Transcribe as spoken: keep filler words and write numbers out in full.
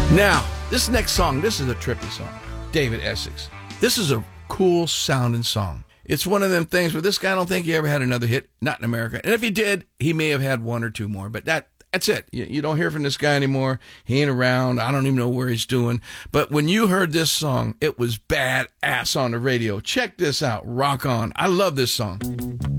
Now, this next song, this is a trippy song. David Essex. This is a cool sounding song. It's one of them things where this guy, I don't think he ever had another hit, not in America. And if he did, he may have had one or two more, but that that's it. You, you don't hear from this guy anymore. He ain't around. I don't even know where he's doing. But when you heard this song, it was badass on the radio. Check this out. Rock On. I love this song.